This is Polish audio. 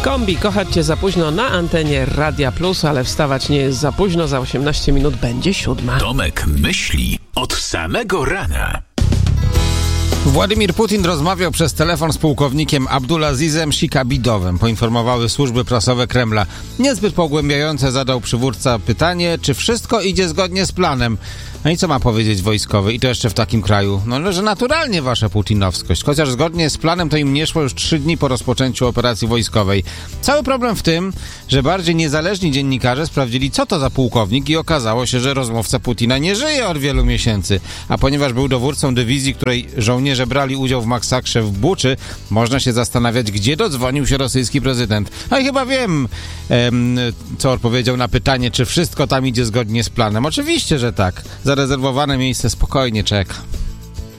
Kombi, kochać cię za późno na antenie Radia Plus, ale wstawać nie jest za późno, za 18 minut będzie 7. Tomek myśli od samego rana. Władimir Putin rozmawiał przez telefon z pułkownikiem Abdulazizem Sikabidowem, poinformowały służby prasowe Kremla. Niezbyt pogłębiające zadał przywódca pytanie, czy wszystko idzie zgodnie z planem. No i co ma powiedzieć wojskowy? I to jeszcze w takim kraju. No, że naturalnie wasza putinowskość. Chociaż zgodnie z planem to im nie szło już 3 dni po rozpoczęciu operacji wojskowej. Cały problem w tym, że bardziej niezależni dziennikarze sprawdzili, co to za pułkownik i okazało się, że rozmówca Putina nie żyje od wielu miesięcy. A ponieważ był dowódcą dywizji, której żołnierze brali udział w masakrze w Buczy, można się zastanawiać, gdzie dodzwonił się rosyjski prezydent. No i chyba wiem, co odpowiedział na pytanie, czy wszystko tam idzie zgodnie z planem. Oczywiście, że tak. Zarezerwowane miejsce spokojnie czeka.